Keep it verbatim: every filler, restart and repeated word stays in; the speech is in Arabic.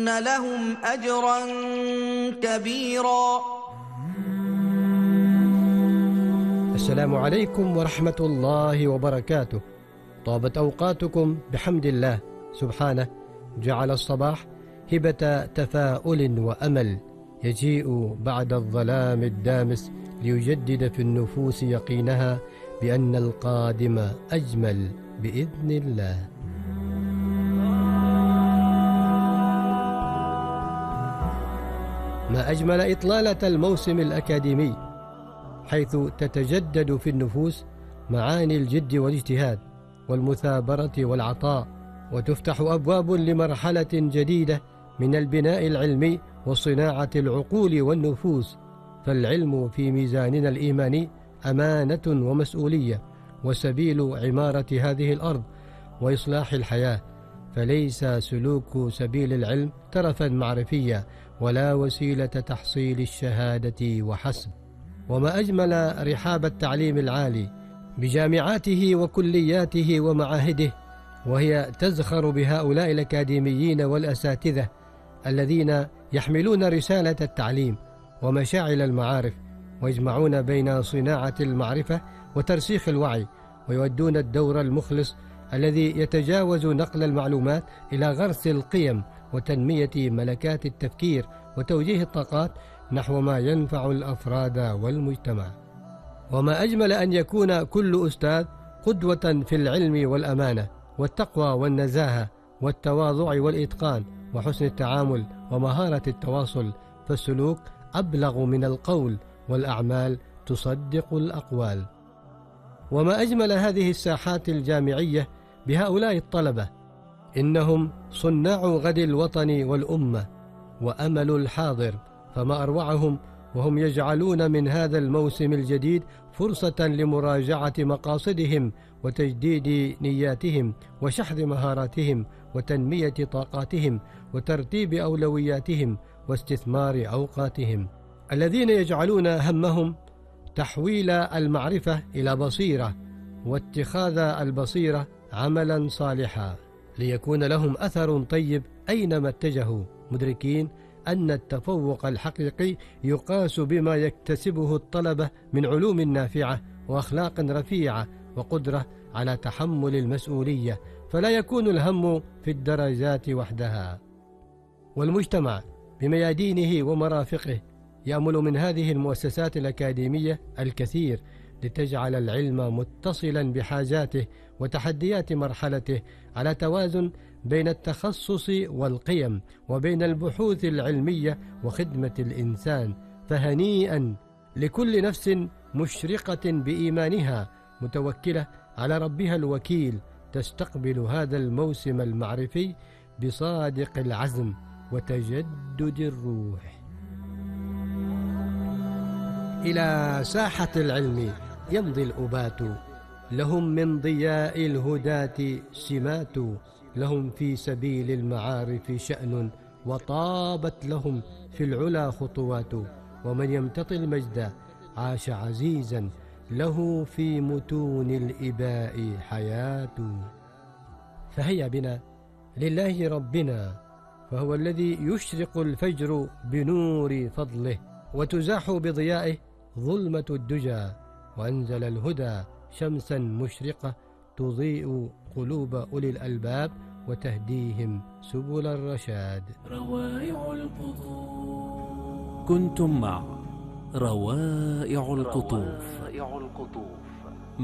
وأن لهم أجرا كبيرا. السلام عليكم ورحمة الله وبركاته. طابت أوقاتكم بحمد الله سبحانه، جعل الصباح هبة تفاؤل وأمل يجيء بعد الظلام الدامس ليجدد في النفوس يقينها بأن القادم أجمل بإذن الله. ما أجمل إطلالة الموسم الأكاديمي، حيث تتجدد في النفوس معاني الجد والاجتهاد والمثابرة والعطاء، وتفتح أبواب لمرحلة جديدة من البناء العلمي وصناعة العقول والنفوس. فالعلم في ميزاننا الإيماني أمانة ومسؤولية، وسبيل عمارة هذه الأرض وإصلاح الحياة، فليس سلوك سبيل العلم ترفا معرفيا ولا وسيلة تحصيل الشهادة وحسب. وما أجمل رحاب التعليم العالي بجامعاته وكلياته ومعاهده، وهي تزخر بهؤلاء الأكاديميين والأساتذة الذين يحملون رسالة التعليم ومشاعل المعارف، ويجمعون بين صناعة المعرفة وترسيخ الوعي، ويودون الدور المخلص الذي يتجاوز نقل المعلومات إلى غرس القيم وتنمية ملكات التفكير وتوجيه الطاقات نحو ما ينفع الأفراد والمجتمع. وما أجمل أن يكون كل أستاذ قدوة في العلم والأمانة والتقوى والنزاهة والتواضع والإتقان وحسن التعامل ومهارة التواصل، فالسلوك أبلغ من القول والأعمال تصدق الأقوال. وما أجمل هذه الساحات الجامعية بهؤلاء الطلبة، إنهم صناع غد الوطن والأمة وأمل الحاضر، فما أروعهم وهم يجعلون من هذا الموسم الجديد فرصة لمراجعة مقاصدهم وتجديد نياتهم وشحذ مهاراتهم وتنمية طاقاتهم وترتيب أولوياتهم واستثمار أوقاتهم، الذين يجعلون همهم تحويل المعرفة إلى بصيرة، واتخاذ البصيرة عملا صالحا، ليكون لهم أثر طيب أينما اتجهوا، مدركين أن التفوق الحقيقي يقاس بما يكتسبه الطلبة من علوم نافعة وأخلاق رفيعة وقدرة على تحمل المسؤولية، فلا يكون الهم في الدرجات وحدها. والمجتمع بميادينه ومرافقه يأمل من هذه المؤسسات الأكاديمية الكثير لتجعل العلم متصلا بحاجاته وتحديات مرحلته على توازن بين التخصص والقيم وبين البحوث العلمية وخدمة الإنسان. فهنيئا لكل نفس مشرقة بإيمانها متوكلة على ربها الوكيل، تستقبل هذا الموسم المعرفي بصادق العزم وتجدد الروح. إلى ساحة العلم يمضي الأبات، لهم من ضياء الهداة سمات، لهم في سبيل المعارف شأن، وطابت لهم في العلا خطوات، ومن يمتطي المجد عاش عزيزا، له في متون الإباء حياة. فهيا بنا لله ربنا، فهو الذي يشرق الفجر بنور فضله، وتزاح بضيائه ظلمة الدجى، وأنزل الهدى شمسا مشرقة تضيء قلوب أولي الألباب وتهديهم سبل الرشاد. روائع القطوف. كنتم مع روائع القطوف.